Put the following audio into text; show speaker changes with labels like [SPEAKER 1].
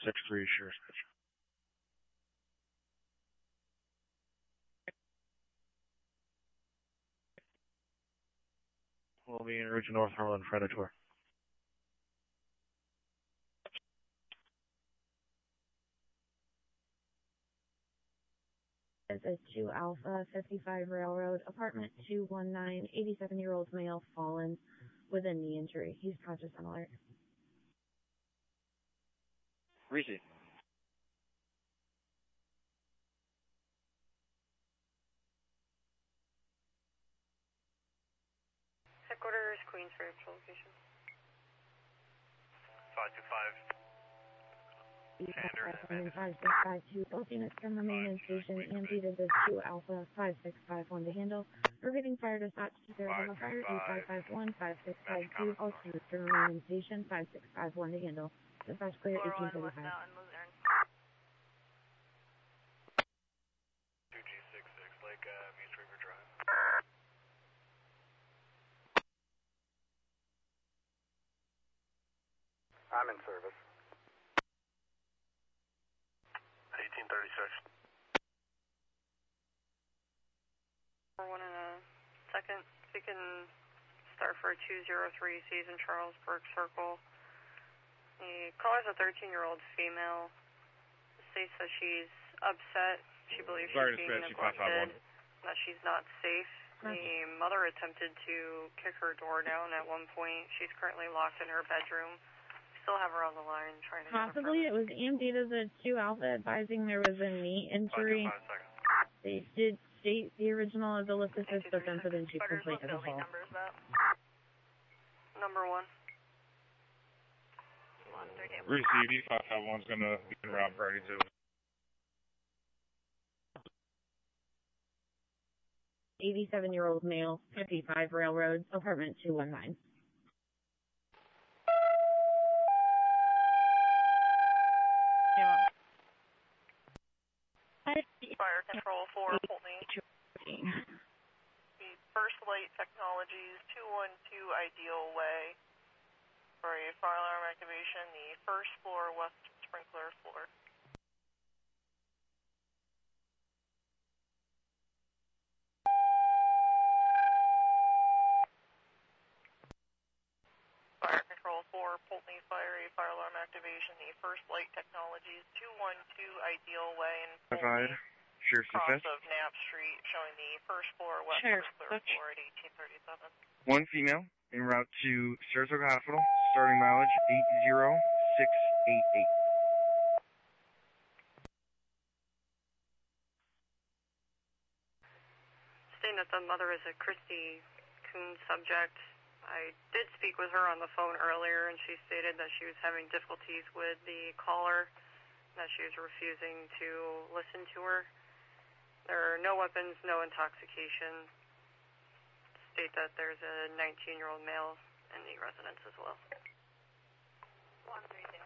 [SPEAKER 1] 6-3, sure. We'll be en route to North Harlan Predator.
[SPEAKER 2] This is 2 Alpha 55 Railroad, apartment 219, 87-year-old male fallen with a knee injury. He's conscious and alert.
[SPEAKER 1] Reese.
[SPEAKER 3] Headquarters, Queensbury location.
[SPEAKER 2] 525. 5652. Both units can remain in station. EMT this is 2 Alpha 5651 to handle. Repeating fire dispatch to Saratoga Fire 8551 5652. All units can remain in station. 5651 to handle. Dispatch clear 1835.
[SPEAKER 4] 2G66 Lake Muse River Drive. I'm in service. 1836.
[SPEAKER 3] 1 in a second. We can start for 203 Season Charlesburg Circle. The caller's a 13-year-old female. States that she's upset. She believes she's being neglected. That she's not safe. The mother attempted to kick her door down at one point. She's currently locked in her bedroom. Still have her on the line trying to
[SPEAKER 2] possibly it was EMT to the 2 Alpha advising there was a knee injury. They did state the original as a list assist, but then for the chief complete as a whole.
[SPEAKER 3] Number 1.
[SPEAKER 1] Receive, E551's gonna be en route for 82.
[SPEAKER 2] 87-year-old male, 55 Railroad, apartment 219.
[SPEAKER 3] Fire Control 4, Pulteney. The First Light Technologies 212 Ideal Way for a fire alarm activation, the first floor west sprinkler floor. Fire Control 4, Pulteney Fire, a fire alarm activation, the First Light Technologies 212 Ideal Way in Pulteney. Cross of Knapp Street, showing the first floor west sprinkler floor at 1837.
[SPEAKER 1] One female en route to Saratoga Hospital, starting mileage 80688.
[SPEAKER 3] Stating that the mother is a Christy Coon subject. I did speak with her on the phone earlier, and she stated that she was having difficulties with the caller, that she was refusing to listen to her. There are no weapons, no intoxication. State that there's a 19-year-old male in the residence as well. 130.